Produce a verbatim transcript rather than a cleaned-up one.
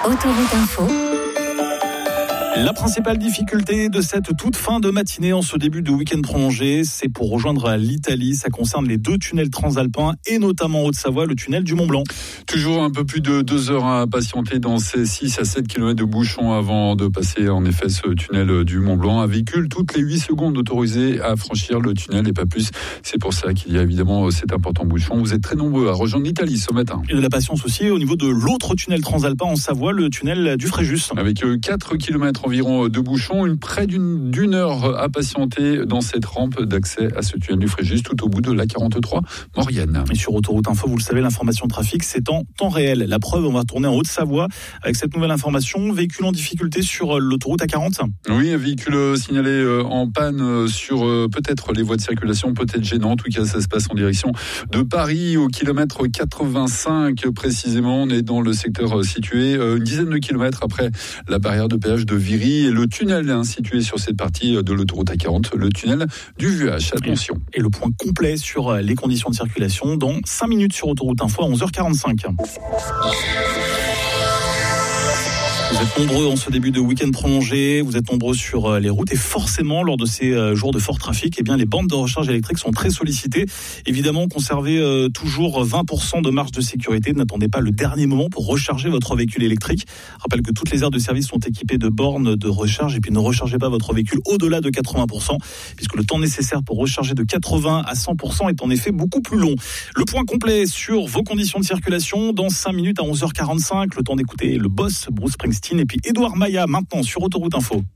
Autoroute Info. La principale difficulté de cette toute fin de matinée en ce début de week-end prolongé, c'est pour rejoindre l'Italie. Ça concerne les deux tunnels transalpins et notamment en Haute-Savoie, le tunnel du Mont-Blanc. Toujours un peu plus de deux heures à patienter dans ces six à sept kilomètres de bouchons avant de passer en effet ce tunnel du Mont-Blanc. Un véhicule toutes les huit secondes autorisé à franchir le tunnel et pas plus. C'est pour ça qu'il y a évidemment cet important bouchon. Vous êtes très nombreux à rejoindre l'Italie ce matin. Et de la patience aussi au niveau de l'autre tunnel transalpin en Savoie, le tunnel du Fréjus. Avec quatre kilomètres environ de bouchons, une près d'une, d'une heure à patienter dans cette rampe d'accès à ce tunnel du Fréjus, tout au bout de l'A quarante-trois Maurienne. Et sur Autoroute Info, vous le savez, l'information trafic, c'est en temps réel. La preuve, on va tourner en Haute-Savoie avec cette nouvelle information. Véhicule en difficulté sur l'autoroute A quarante. Oui, un véhicule signalé en panne sur peut-être les voies de circulation, peut-être gênant. En tout cas, ça se passe en direction de Paris au kilomètre quatre-vingt-cinq précisément. On est dans le secteur situé une dizaine de kilomètres après la barrière de péage de Viry. Et le tunnel hein, situé sur cette partie de l'autoroute A quarante, le tunnel du Vuache. Attention. Et le point complet sur les conditions de circulation dans cinq minutes sur Autoroute Info à onze heures quarante-cinq. Vous êtes nombreux en ce début de week-end prolongé, vous êtes nombreux sur les routes et forcément lors de ces jours de fort trafic, eh bien les bandes de recharge électrique sont très sollicitées. Évidemment, conservez euh, toujours vingt pour cent de marge de sécurité. N'attendez pas le dernier moment pour recharger votre véhicule électrique. Je rappelle que toutes les aires de service sont équipées de bornes de recharge et puis ne rechargez pas votre véhicule au-delà de quatre-vingts pour cent puisque le temps nécessaire pour recharger de quatre-vingts à cent pour cent est en effet beaucoup plus long. Le point complet sur vos conditions de circulation dans cinq minutes à onze heures quarante-cinq. Le temps d'écouter le boss Bruce Springsteen et puis Édouard Maillat maintenant sur Autoroute Info.